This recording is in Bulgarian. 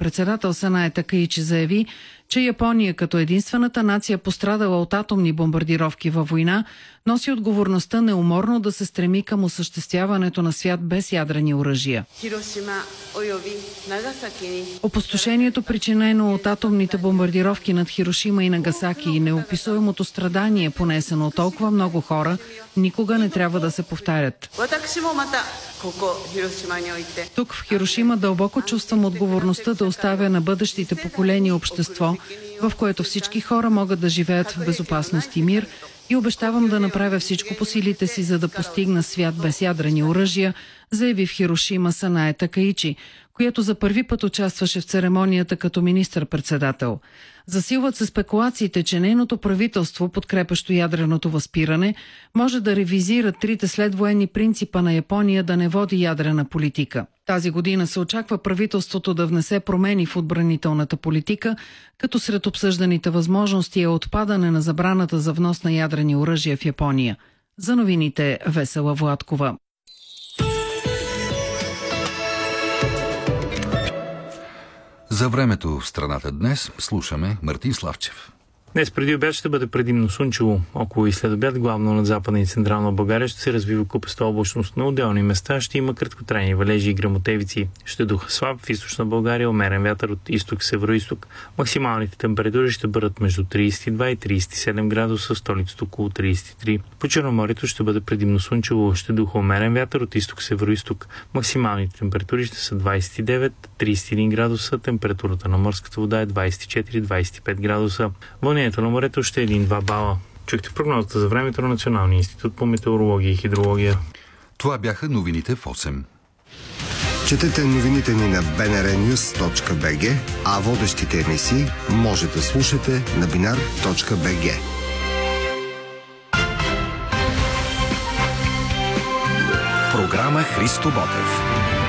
министър-председател Санае Такаичи заяви, че Япония като единствената нация пострадала от атомни бомбардировки във война, носи отговорността неуморно да се стреми към осъществяването на свят без ядрени оръжия. Опустошението, причинено от атомните бомбардировки над Хирошима и Нагасаки и неописуемото страдание, понесено от толкова много хора, никога не трябва да се повтарят. Тук в Хирошима дълбоко чувствам отговорността да оставя на бъдещите поколения общество, в което всички хора могат да живеят в безопасност и мир, и обещавам да направя всичко по силите си, за да постигна свят без ядрени оръжия, заяви в Хирошима Санае Такаичи, която за първи път участваше в церемонията като министър-председател. Засилват се спекулациите, че нейното правителство, подкрепящо ядреното възпиране, може да ревизира трите следвоенни принципа на Япония да не води ядрена политика. Тази година се очаква правителството да внесе промени в отбранителната политика, като сред обсъжданите възможности е отпадане на забраната за внос на ядрени оръжия в Япония. За новините Весела Владкова. За времето в страната днес слушаме Мартин Славчев. Днес преди обяд ще бъде предимно слънчево. Около и след обяд, главно над Западна и Централна България, ще се развива купеста облачност. На отделни места ще има краткотрайни валежи и гръмотевици. Ще духа слаб в източна България, умерен вятър от изток-североизток. Максималните температури ще бъдат между 32 и 37 градуса, столицата около 33. По Черноморието ще бъде предимно слънчево. Ще духа умерен вятър от изток-североизток. Максималните температури ще са 29-31 градуса. Температурата на морската вода е 24-25 градуса. Вълнението на морето ще е 1-2 бала. Чухте прогнозата за времето на Националния институт по метеорология и хидрология. Това бяха новините в 8. Четете новините ни на bnrnews.bg, а водещите емисии може да слушате на binar.bg. Програма Христо Ботев.